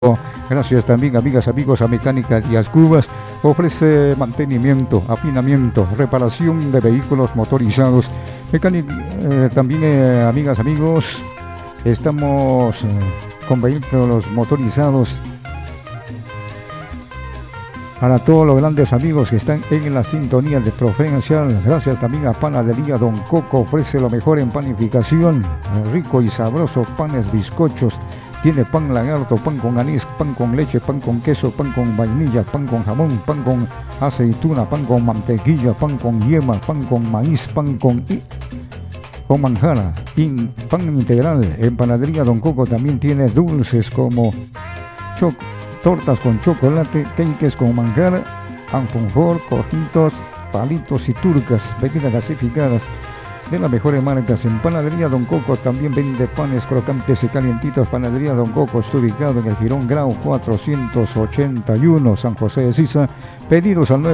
Gracias también, amigas, amigos, a Mecánica Díaz Cubas. Ofrece mantenimiento, afinamiento, reparación de vehículos motorizados. También, amigas, amigos, estamos con vehículos motorizados para todos los grandes amigos que están en la sintonía de Provincial. Gracias también a Panadería Don Coco, ofrece lo mejor en panificación, rico y sabroso, panes, bizcochos. Tiene pan lagarto, pan con anís, pan con leche, pan con queso, pan con vainilla, pan con jamón, pan con aceituna, pan con mantequilla, pan con yema, pan con maíz, pan con manjara, pan integral. En Panadería Don Coco también tiene dulces como tortas con chocolate, cakes con manjar, alfajor, cojitos, palitos y turcas, bebidas gasificadas de las mejores marcas. En Panadería Don Coco también vende panes crocantes y calientitos. Panadería Don Coco está ubicado en el Jirón Grau 481, San José de Sisa. Pedidos al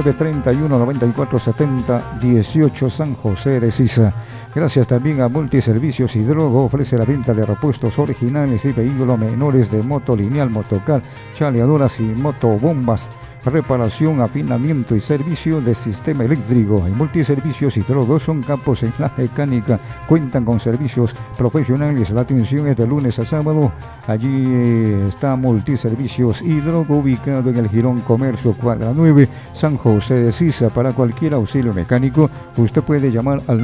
931-9470-18, San José de Sisa. Gracias también a Multiservicios Hidrogo, ofrece la venta de repuestos originales y vehículos menores de moto lineal, motocar, chaleadoras y motobombas. Reparación, afinamiento y servicio de sistema eléctrico. En Multiservicios Hidrogo son campos en la mecánica, cuentan con servicios profesionales. La atención es de lunes a sábado. Allí está Multiservicios Hidrogo, ubicado en el Jirón Comercio Cuadra 9, San José de Sisa. Para cualquier auxilio mecánico, usted puede llamar al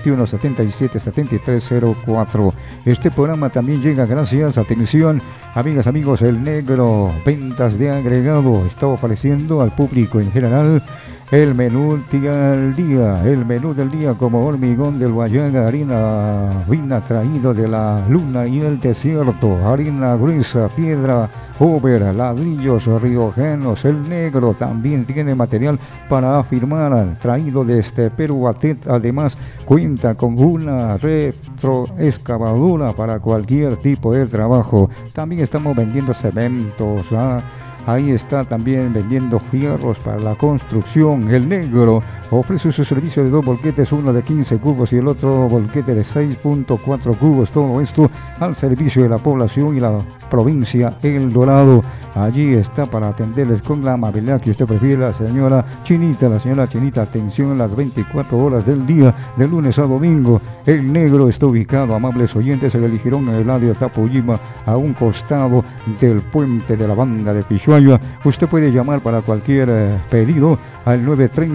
921-77-7304. Este programa también llega gracias, atención, amigas, amigos, El Negro, ventas de agregado, está ofreciendo al público en general el menú del día, como hormigón del Guayaga, harina fina traído de la luna y el desierto, harina gruesa, piedra over, ladrillos riojanos. El Negro también tiene material para afirmar, traído desde Perú. Además cuenta con una retroexcavadora para cualquier tipo de trabajo. También estamos vendiendo cementos, ahí está también vendiendo fierros para la construcción. El Negro ofrece su servicio de 2 volquetes, uno de 15 cubos y el otro volquete de 6.4 cubos. Todo esto al servicio de la población y la provincia El Dorado. Allí está para atenderles con la amabilidad que usted prefiere. La señora Chinita, atención las 24 horas del día, de lunes a domingo. El Negro está ubicado, amables oyentes, en el Jirón Eladio Tapuyima, a un costado del puente de la banda de Pichuaya. Usted puede llamar para cualquier pedido al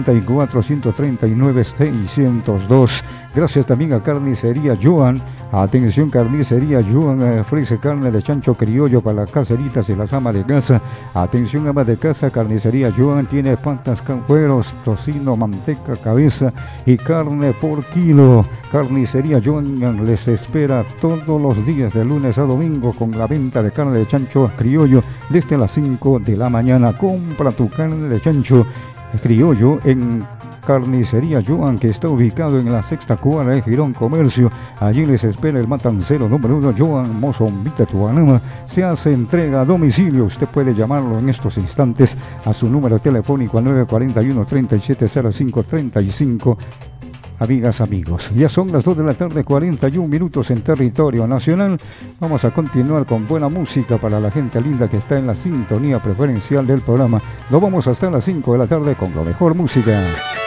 934-139-602. Gracias también a Carnicería Joan. Atención, Carnicería Joan ofrece carne de chancho criollo para las caseritas y las amas de casa. Atención, amas de casa, Carnicería Joan tiene patas, cueros, tocino, manteca, cabeza y carne por kilo. Carnicería Joan les espera todos los días de lunes a domingo con la venta de carne de chancho criollo desde las 5 de la mañana. Compra tu carne de chancho criollo en Carnicería Joan, que está ubicado en la sexta cuadra de Jirón Comercio. Allí les espera el matancero número 1, Joan Mozombita Tuanama. Se hace entrega a domicilio. Usted puede llamarlo en estos instantes a su número telefónico al 941-3705-35. Amigas, amigos, ya son las 2 de la tarde, 41 minutos en territorio nacional. Vamos a continuar con buena música para la gente linda que está en la sintonía preferencial del programa. Nos vamos hasta las 5 de la tarde con la mejor música.